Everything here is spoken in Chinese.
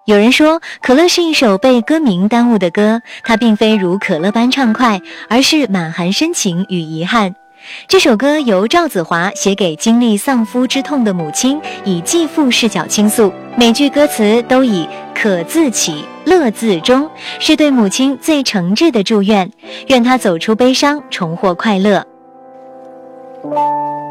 有人说，可乐是一首被歌名耽误的歌，它并非如可乐般畅快，而是满含深情与遗憾。这首歌由赵子华写给经历丧夫之痛的母亲，以继父视角倾诉，每句歌词都以可自起，乐自终，是对母亲最诚挚的祝愿，愿她走出悲伤，重获快乐。